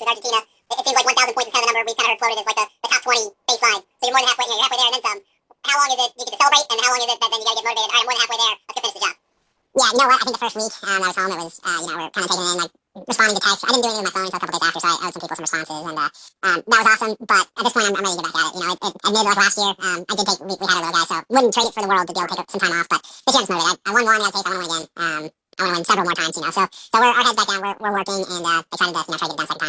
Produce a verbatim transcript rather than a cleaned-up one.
versus Argentina. It, it seems like one thousand points is kind of the number we've kind of heard floated as like the, the top twenty baseline. So you're more than halfway, you know, you're halfway there and then some. How long is it you get to celebrate, and how long is it that then you got to get motivated? All right, I'm more than halfway there. Let's go finish the job. Yeah, you know what? I think the first week um, I was home, it was, uh, you know, we are kind of taking it in, like, responding to texts. I didn't do anything with my phone until a couple days after, so I owed some people some responses, and uh, um, that was awesome. But at this point, I'm, I'm ready to get back at it. You know, it, it, admittedly, like last year, um, I did take, we, we had a little guy, so wouldn't trade it for the world to be able to take some time off. But this year, I'm just motivated. I, I won one, I got a taste, I want to win again. Um, I want to win several more times, you know. So, so we're, our heads back down, we're, we're working, and uh, excited to, you know, try to get it done second time.